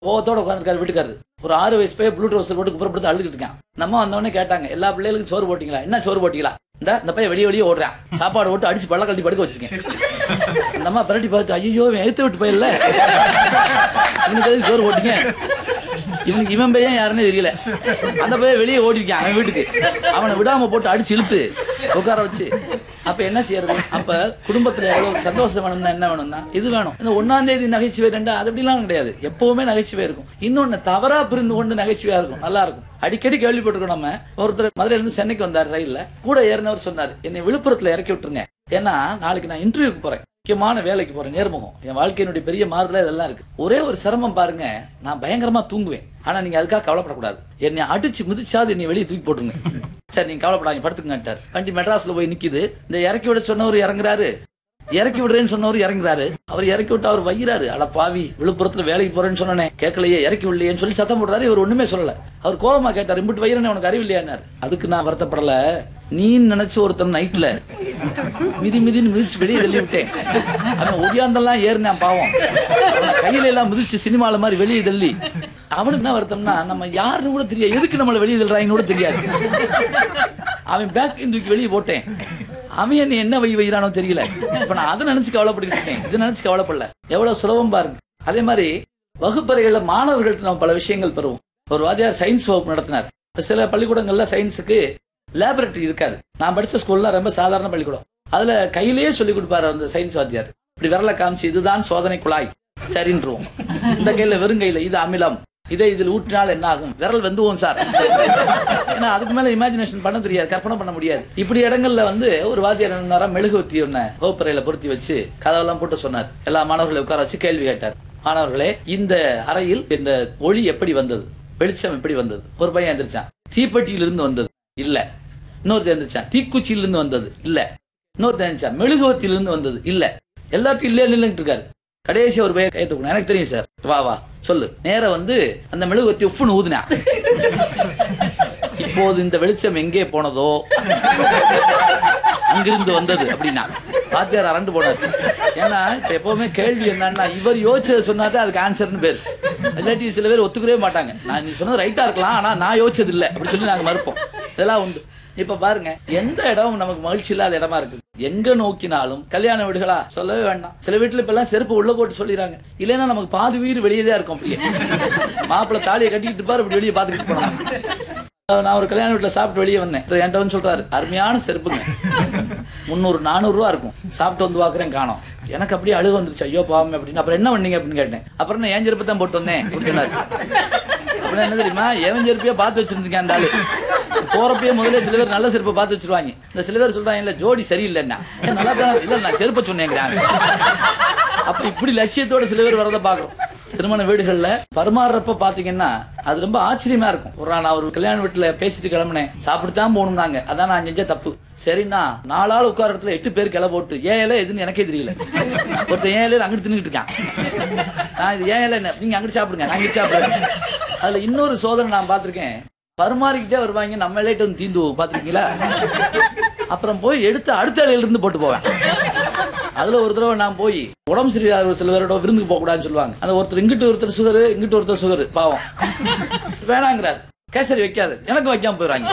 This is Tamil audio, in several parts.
கோவத்தோட உட்காந்துருக்காரு வீட்டுக்காரு. ஒரு 6 வயசு போய் ப்ளூ ட்ரவுசர் போட்டு குப்புறப்படுத்து அழுதுகிட்டு இருக்கான். நம்ம வந்தவொடனே கேட்டாங்க, எல்லா பிள்ளைகளுக்கும் சோறு போட்டீங்களா? என்ன சோறு போட்டீங்களா? இந்த பையன் வெளியே ஓடுறான், சாப்பாடு போட்டு அடிச்சு பள்ள கழட்டி படுக்க வச்சிருக்கேன். அந்த அம்மா பிரட்டி பார்த்து, ஐயோ எழுத்து விட்டு போயிடல, இவனுக்கு எதுக்கு சோறு போட்டீங்க? இவனுக்கு இவன் பையன் யாருன்னு தெரியல. அந்த பையன் வெளியே ஓடிருக்கான் அவன் வீட்டுக்கு. அவனை விடாம போட்டு அடிச்சு இழுத்து உட்கார வச்சு, அப்ப என்ன செய்யறது? அப்ப குடும்பத்துல எவ்வளவு சந்தோஷம் வேணும்னா என்ன வேணும்னா இது வேணும். இந்த 1ஆம் தேதி நகைச்சுவை ரெண்டா அது அப்படிலாம் கிடையாது. எப்பவுமே நகைச்சுவை இருக்கும். இன்னொன்னு தவறா புரிந்து கொண்டு நகைச்சுவையா இருக்கும், நல்லா இருக்கும். அடிக்கடி கேள்விப்பட்டிருக்கோம் நம்ம. ஒருத்தர் மதுரையில இருந்து சென்னைக்கு வந்தார் ரயில்ல. கூட ஏறினவர் சொன்னார், என்னை விழுப்புரத்துல இறக்கி விட்டுருங்க, ஏன்னா நாளைக்கு நான் இன்டர்வியூக்கு போறேன், முக்கியமான வேலைக்கு போறேன், நேர்முகம். என் வாழ்க்கையினுடைய பெரிய மாறுதல இதெல்லாம் இருக்கு. ஒரே ஒரு சிரமம் பாருங்க, நான் பயங்கரமா தூங்குவேன். ஆனா நீங்க அதுக்காக கவலைப்படக்கூடாது. என்னை அடிச்சு மிதிச்சாது என்னை வெளியே தூக்கி போட்டுருங்க. சரி நீங்க கவலைப்படாங்க, படுத்துக்கங்கட்டார். வண்டி மெட்ராஸ்ல போய் நிக்குது. இந்த இறக்கி விட சொன்னவர் இறங்குறாரு, இறக்கி விடுறேன்னு சொன்னவர் இறங்குறாரு. அவர் இறக்கி விட்டு அவர் வைக்கிறாரு, அட பாவி, விழுப்புரத்துல வேலைக்கு போறேன்னு சொன்னே, கேட்கலையே, இறக்கி விடலையேன்னு சொல்லி சத்தம் போடுறாரு. இவர் ஒண்ணுமே சொல்லல. அவர் கோபமா கேட்டார், இம்பிட்டு வைக்கிறேன்னு உனக்கு அறிவில்லையானார். அதுக்கு நான் வருத்தப்படல, நீ நினைச்சு ஒருத்தர் நைட்ல மிதின்னு மிதிச்சு வெளியே தள்ளி விட்டேன். அவன் ஒடியாந்தெல்லாம் ஏறினான் பாவம், கையில எல்லாம் மிதிச்சு சினிமால மாதிரி வெளியே தள்ளி. அவனுக்கு என்ன வருத்தம்னா, நம்ம யாருன்னு கூட தெரியாது, எதுக்கு நம்மள வெளியே தள்ளுறாங்கன்னு கூட தெரியாது. அவன் பேக் தூக்கி வெளியே போட்டேன், அவன் என்ன வைக்கிறானோ தெரியல. இப்ப நான் அதை நினைச்சு கவலைப்பட்டு இருக்கேன், இதை நினைச்சு கவலைப்படல. எவ்வளவு சுலபம் பாருங்க. அதே மாதிரி வகுப்பறைகள்ல மாணவர்கள்ட்ட நம்ம பல விஷயங்கள் பெறுவோம். ஒரு வாத்தியார் சயின்ஸ் வகுப்பு நடத்தினார். சில பள்ளிக்கூடங்கள்ல சயின்ஸுக்கு லேபரேட்டரி இருக்காது. நான் படிச்ச ஸ்கூல்ல ரொம்ப சாதாரண பள்ளிக்கூடம். அதுல கையிலேயே சொல்லி கொடுப்பாரு அந்த சயின்ஸ் வாத்தியார். இப்படி விரல காமிச்சு, இதுதான் சோதனை குழாய், சரின்றுவோம். இந்த கையில வெறும் கையில இது அமிலம், இதை இதில் ஊற்றினால் என்ன ஆகும், விரல் வெந்துவோம் சார். ஏன்னா அதுக்கு மேல இமேஜினேஷன் பண்ண தெரியாது, கற்பனை பண்ண முடியாது. இப்படி இடங்கள்ல ஒரு வாத்தியார் என்ன மெழுகுவத்தி ஒன்ன வகுப்பறையில பொருத்தி வச்சு கதவெல்லாம் போட்டு சொன்னார். எல்லா மாணவர்களை உட்கார வச்சு கேள்வி கேட்டார். மாணவர்களே, இந்த அறையில் இந்த ஒளி எப்படி வந்தது, வெளிச்சம் எப்படி வந்தது? ஒரு பையன் எந்திரிச்சான், தீப்பெட்டியிலிருந்து வந்தது இல்ல. இன்னொருத்தர் எந்திரிச்சான், தீக்குச்சியிலிருந்து வந்தது இல்ல. இன்னொருத்தர் எந்திரிச்சான், மெழுகுவத்திலிருந்து வந்தது இல்ல. எல்லாத்தையும் இல்ல இல்லைன்னு இருக்காரு. கடைசி ஒரு பையன் கையத்துக்கணும், எனக்கு தெரியும் சார், வா வா சொல்லு. நேர அந்த மெழுகுவத்தி உப்புன்னு ஊதுனா. இப்போது இந்த வெளிச்சம் எங்கே போனதோ அங்கிருந்து வந்தது அப்படின்னா வாத்தியார் அரண்டு போனார். ஏன்னா இப்ப எப்பவுமே கேள்வி என்னன்னா, இவர் யோசிச்சது சொன்னாதான் அதுக்கு ஆன்சர்னு பேர். இல்லாட்டி சில பேர் ஒத்துக்கவே மாட்டாங்க. நான் நீ சொன்னது ரைட்டா இருக்கலாம், ஆனா நான் யோசிச்சது இல்லை அப்படி சொல்லி நாங்க மறுப்போம். இதெல்லாம் உண்டு. இப்ப பாருங்க, எந்த இடம் நமக்கு மகிழ்ச்சி இல்லாத இடமா இருக்கு. எங்க நோக்கினாலும் கல்யாண வீடுகளா சொல்லவே வேண்டாம். சில வீட்டுல இப்ப எல்லாம் செருப்பு உள்ள போட்டு சொல்லிடுறாங்க. இல்லைன்னா நமக்கு பாதி உயிர் வெளியேதான் இருக்கும். அப்படியே மாப்பிள்ளை தாலியை கட்டிக்கிட்டு பாரு, இப்படி வெளியே பாத்துக்கிட்டு போனாங்க. நான் ஒரு கல்யாண வீட்டுல சாப்பிட்டு வெளியே வந்தேன். என்கிட்ட வந்து சொல்றாரு, அருமையான செருப்புங்க, 300-400 ரூபா இருக்கும், சாப்பிட்டு வந்து பாக்குறேன் காணோம். எனக்கு அப்படியே அழுக வந்துருச்சு, ஐயோ பாவம் அப்படின்னு. அப்புறம் என்ன பண்ணீங்க அப்படின்னு கேட்டேன். அப்புறம் நான் என் செருப்பு தான் போட்டு வந்தேன் அப்படின்னு சொன்னாரு. அப்புறம் என்ன தெரியுமா, எவன் செருப்பையோ பார்த்து வச்சிருந்துருக்கேன் அந்த ஆளு. போறப்பயே முதல்ல சில பேர் நல்ல செருப்பை பார்த்து வச்சிருவாங்க. இந்த சில பேர் சொல்றாங்க, இல்ல ஜோடி சரியில்லைன்னா, நல்லா இல்ல நான் செருப்பை சொன்னேன். அப்ப இப்படி லட்சியத்தோட சில பேர் வரதை பாக்குறோம். திருமண வீடுகள்ல பரிமாறுறப்ப பாத்தீங்கன்னா அது ரொம்ப ஆச்சரியமா இருக்கும். நான் ஒரு கல்யாண வீட்டுல பேசிட்டு கிளம்புனேன், சாப்பிட்டுதான் போகணும்னாங்க. அதான் நான் செஞ்ச தப்பு. சரிண்ணா, 4 ஆள் உட்கார இடத்துல 8 பேர் கிளை போட்டு ஏன் இலை எதுன்னு எனக்கே தெரியல. ஒருத்தர் ஏன் இலையில அங்கிட்டு தின்னுட்டு இருக்கான். நான் இது ஏன் இலை, நீங்க அங்கிட்டு சாப்பிடுங்க, நான் இங்கிட்டு சாப்பிடுறேன். அதுல இன்னொரு சோதனை நான் பாத்திருக்கேன். பரிமாறிக்கிட்டே வருவாங்க, நம்ம இலையிட்டு வந்து தீந்துவோம், பாத்திருக்கீங்களா? அப்புறம் போய் எடுத்து அடுத்த இலையில இருந்து போட்டு போவேன். அதுல ஒரு தடவை நான் போய் உடம்பு சரியாக சில பேரோட விருந்துக்கு போக கூடாதுன்னு சொல்லுவாங்க. அந்த ஒருத்தர் இங்கிட்டு ஒருத்தர் சுகரு, இங்கிட்டு ஒருத்தர் சுகரு, பாவம் வேணாங்கிறார். கேசரி வைக்காது, எனக்கு வைக்காம போயிடுறாங்க.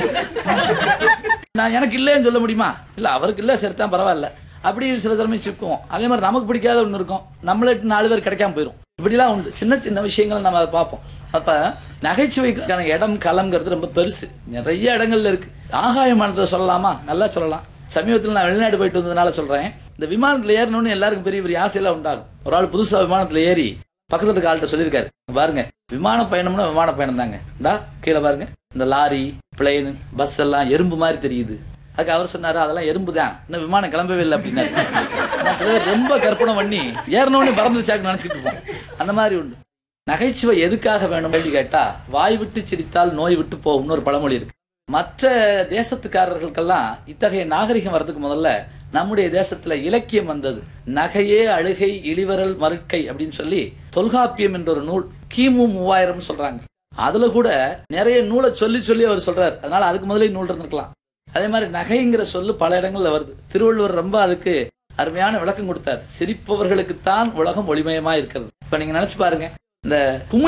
நான் எனக்கு இல்லைன்னு சொல்ல முடியுமா? இல்ல அவருக்கு இல்ல, சரிதான் பரவாயில்ல. அப்படி சில திறமை சிக்குவோம். அதே மாதிரி நமக்கு பிடிக்காத ஒண்ணு இருக்கும், நம்மள 4 பேர் கிடைக்காம போயிடும். இப்படிலாம் உண்டு. சின்ன சின்ன விஷயங்களை நம்ம அதை பார்ப்போம். அப்ப நகைச்சுவைக்கான இடம் களம்ங்கிறது ரொம்ப பெருசு, நிறைய இடங்கள்ல இருக்கு. ஆகாயமானதை சொல்லலாமா? நல்லா சொல்லலாம். சமீபத்தில் நான் வெளிநாடு போயிட்டு வந்ததுனால சொல்றேன். இந்த விமானத்துல ஏறணும்னு எல்லாருக்கும் பெரிய பெரிய ஆசையெல்லாம் உண்டாகும். ஒரு ஆள் புதுசா விமானத்துல ஏறி பக்கத்துல இருக்க ஆள்கிட்ட சொல்லியிருக்காரு, பாருங்க விமான பயணம்னா விமான பயணம் தாங்க, இந்தா கீழே பாருங்க இந்த லாரி, பிளேன், பஸ் எல்லாம் எறும்பு மாதிரி தெரியுது. அதுக்கு அவர் சொன்னாரு, அதெல்லாம் எறும்பு தான், இன்னும் விமானம் கிளம்பவே இல்லை அப்படின்னாரு. நான் சில பேர் ரொம்ப கற்பனை பண்ணி ஏறணும்னு பறந்துச்சாக்கு நினைச்சிட்டு இருப்போம். அந்த மாதிரி உண்டு. நகைச்சுவை எதுக்காக வேணும் கேள்வி கேட்டா, வாய் விட்டு சிரித்தால் நோய் விட்டு போகும்னு ஒரு பழமொழி இருக்கு. மற்ற தேசத்துக்காரர்களுக்கெல்லாம் இத்தகைய நாகரிகம் வர்றதுக்கு முதல்ல நம்முடைய தேசத்துல இலக்கியம் வந்தது. நகையே அழுகை இளிவரல் மறுக்கை அப்படின்னு சொல்லி தொல்காப்பியம் என்ற ஒரு நூல் கிமு 3000 சொல்றாங்க. அதுல கூட நிறைய நூலை சொல்லி சொல்லி அவர் சொல்றாரு. அதனால அதுக்கு முதலே நூல் இருந்திருக்கலாம். அதே மாதிரி நகைங்கிற சொல்லு பல இடங்கள்ல வருது. திருவள்ளுவர் ரொம்ப அதுக்கு அருமையான விளக்கம் கொடுத்தார். சிரிப்பவர்களுக்குத்தான் உலகம் ஒளிமயமா இருக்கிறது. இப்ப நீங்க நினைச்சு பாருங்க, இந்த குமிழ்